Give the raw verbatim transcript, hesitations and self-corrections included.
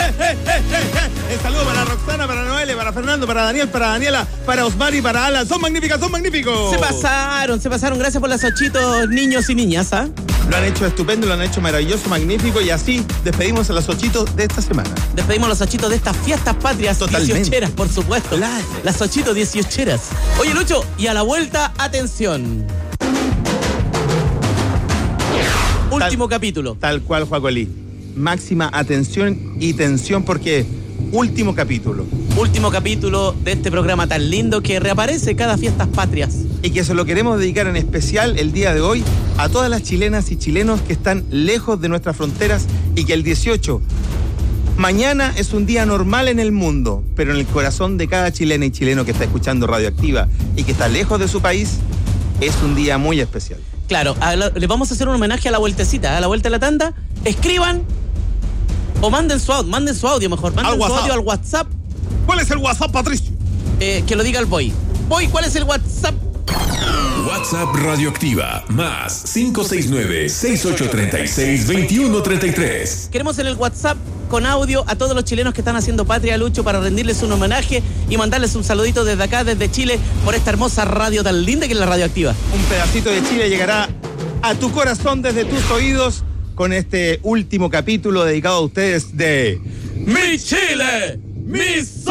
eh, eh, eh. El saludo para Roxana, para Noelia, para Fernando, para Daniel, para Daniela, para Osmar y para Alan. Son magníficas, son magníficos. Se pasaron, se pasaron. Gracias por los ochitos, niños y niñas, ¿ah? ¿eh? Lo han hecho estupendo, lo han hecho maravilloso, magnífico. Y así despedimos a los ochitos de esta semana. Despedimos a los ochitos de estas fiestas patrias. Totalmente. dieciocheras, por supuesto. Claro. Las ochitos dieciocheras. Oye, Lucho, y a la vuelta, atención. Último tal, capítulo. Tal cual, Juacolí. Máxima atención y tensión porque último capítulo. Último capítulo de este programa tan lindo que reaparece cada fiestas patrias. Y que se lo queremos dedicar en especial el día de hoy a todas las chilenas y chilenos que están lejos de nuestras fronteras y que el dieciocho, mañana es un día normal en el mundo, pero en el corazón de cada chilena y chileno que está escuchando Radioactiva y que está lejos de su país, es un día muy especial. Claro, la, les vamos a hacer un homenaje a la vueltecita, a la vuelta de la tanda. Escriban o manden su audio, manden su audio mejor, manden al su WhatsApp. audio al WhatsApp. ¿Cuál es el WhatsApp, Patricio? Eh, que lo diga el boy. Boy, ¿cuál es el WhatsApp? WhatsApp Radioactiva, más cinco seis nueve, seis ocho tres seis, dos uno tres tres. Queremos en el WhatsApp con audio a todos los chilenos que están haciendo patria, Lucho, para rendirles un homenaje y mandarles un saludito desde acá, desde Chile, por esta hermosa radio tan linda que es la Radioactiva. Un pedacito de Chile llegará a tu corazón desde tus oídos con este último capítulo dedicado a ustedes de ¡Mi Chile! ¡Mis